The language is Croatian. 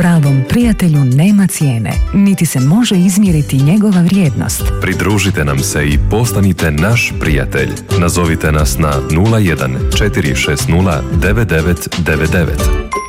Pravom prijatelju nema cijene, niti se može izmjeriti njegova vrijednost. Pridružite nam se i postanite naš prijatelj. Nazovite nas na 01 460 9999.